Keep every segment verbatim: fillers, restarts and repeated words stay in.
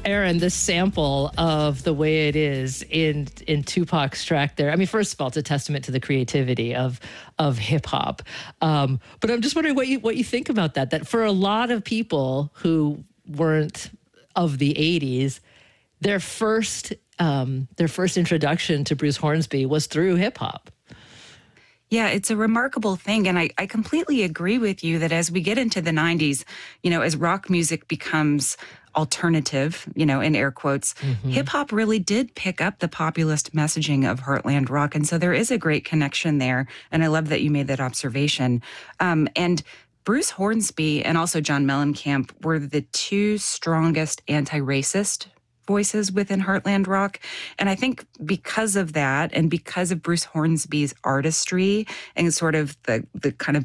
Aaron, the sample of The Way It Is in in Tupac's track there. I mean, first of all, it's a testament to the creativity of of hip hop. Um, but I'm just wondering what you what you think about that. That for a lot of people who weren't of the eighties, their first um, their first introduction to Bruce Hornsby was through hip hop. Yeah, it's a remarkable thing. And I, I completely agree with you that as we get into the nineties, you know, as rock music becomes alternative, you know, in air quotes, mm-hmm. hip hop really did pick up the populist messaging of Heartland rock. And so there is a great connection there. And I love that you made that observation. Um, and Bruce Hornsby and also John Mellencamp were the two strongest anti-racist voices within Heartland rock. And I think because of that, and because of Bruce Hornsby's artistry and sort of the the kind of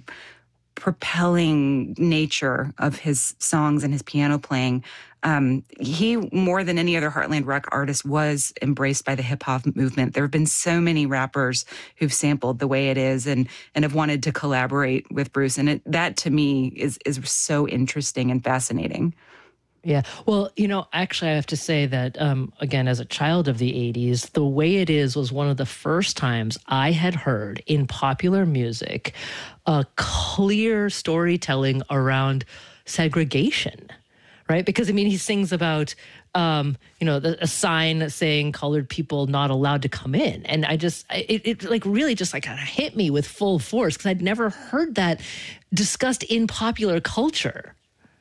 propelling nature of his songs and his piano playing, um, he, more than any other Heartland rock artist, was embraced by the hip-hop movement. There have been so many rappers who've sampled The Way It Is and and have wanted to collaborate with Bruce. And it, that, to me, is is so interesting and fascinating. Yeah. Well, you know, actually, I have to say that, um, again, as a child of the eighties, The Way It Is was one of the first times I had heard in popular music a clear storytelling around segregation, right? Because, I mean, he sings about, um, you know, the, a sign saying colored people not allowed to come in. And I just, it, it like really just like kind of hit me with full force because I'd never heard that discussed in popular culture.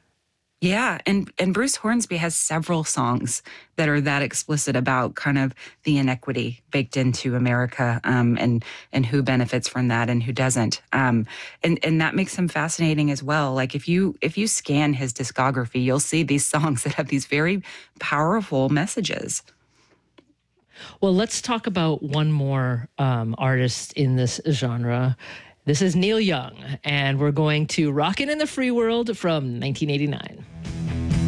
Yeah, and, and Bruce Hornsby has several songs that are that explicit about kind of the inequity baked into America, um, and and who benefits from that and who doesn't. Um, and and that makes him fascinating as well. Like if you if you scan his discography, you'll see these songs that have these very powerful messages. Well, let's talk about one more um, artist in this genre. This is Neil Young, and we're going to Rockin' in the Free World from nineteen eighty-nine.